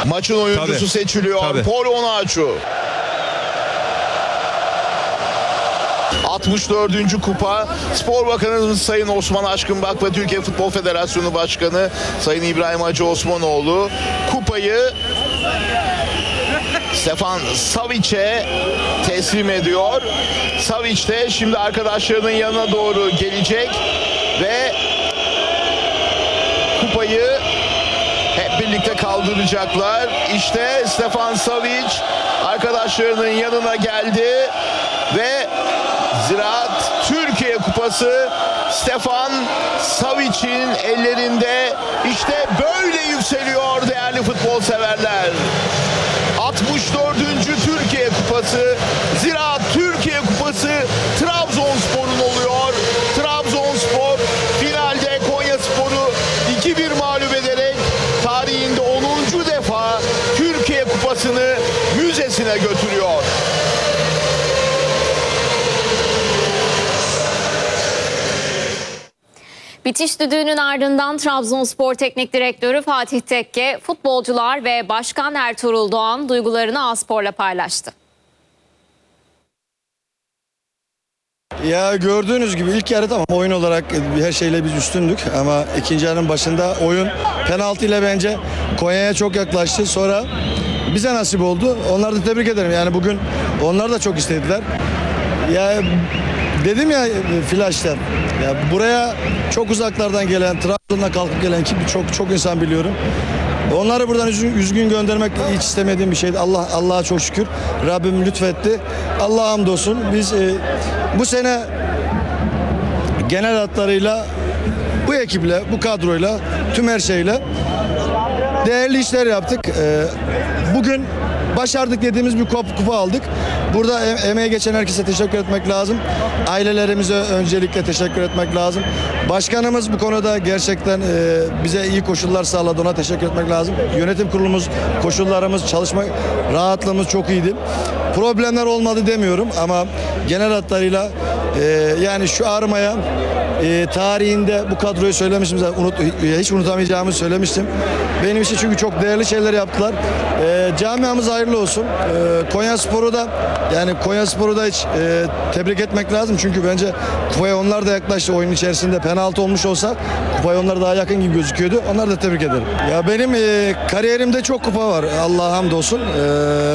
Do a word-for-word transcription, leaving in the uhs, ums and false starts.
Maçın oyuncusu Tabii. seçiliyor. Tabii. Paul Onuachu. altmış dördüncü kupa. Spor Bakanımız Sayın Osman Aşkınbak ve Türkiye Futbol Federasyonu Başkanı Sayın İbrahim Hacı Osmanoğlu kupayı Stefan Savic'e teslim ediyor. Savic de şimdi arkadaşlarının yanına doğru gelecek ve kupayı hep birlikte kaldıracaklar. İşte Stefan Savic arkadaşlarının yanına geldi ve Ziraat Türkiye Kupası Stefan Savic'in ellerinde. İşte böyle yükseliyor değerli futbol severler. altmış dördüncü Türkiye Kupası, Ziraat Türkiye Kupası Trabzonspor'un oluyor. Trabzonspor finalde Konyaspor'u iki bir mağlup ederek tarihinde onuncu defa Türkiye Kupası'nı müzesine götürüyor. Bitiş düdüğünün ardından Trabzonspor Teknik Direktörü Fatih Tekke, futbolcular ve Başkan Ertuğrul Doğan duygularını A-Spor'la paylaştı. Ya gördüğünüz gibi ilk yarı tamam oyun olarak her şeyle biz üstündük ama ikinci yarının başında oyun penaltı ile bence Konya'ya çok yaklaştı. Sonra bize nasip oldu. Onları da tebrik ederim. Yani bugün onlar da çok istediler. Ya dedim ya flaşlar. Ya buraya çok uzaklardan gelen, Trabzon'dan kalkıp gelen ki çok çok insan biliyorum. Onları buradan üzgün, üzgün göndermek hiç istemediğim bir şeydi. Allah Allah'a çok şükür. Rabbim lütfetti. Allah'a hamdolsun. Biz e, bu sene genel hatlarıyla bu ekiple, bu kadroyla, tüm her şeyle değerli işler yaptık. E, bugün başardık dediğimiz bir kupa, kupa aldık. Burada em- emeğe geçen herkese teşekkür etmek lazım. Ailelerimize öncelikle teşekkür etmek lazım. Başkanımız bu konuda gerçekten e, bize iyi koşullar sağladı. Ona teşekkür etmek lazım. Yönetim kurulumuz, koşullarımız, çalışma rahatlığımız çok iyiydi. Problemler olmadı demiyorum ama genel hatlarıyla e, yani şu armaya e, tarihinde bu kadroyu söylemiştim. Zaten unut, hiç unutamayacağımı söylemiştim. Benim için çünkü çok değerli şeyler yaptılar. E, camiamız hayırlı olsun. E, Konyaspor'u da yani Konyaspor'u da hiç e, tebrik etmek lazım. Çünkü bence kupaya onlar da yaklaştı. Oyun içerisinde penaltı olmuş olsa kupaya onlar daha yakın gibi gözüküyordu. Onları da tebrik ederim. Ya benim e, kariyerimde çok kupa var. Allah'a hamdolsun. E,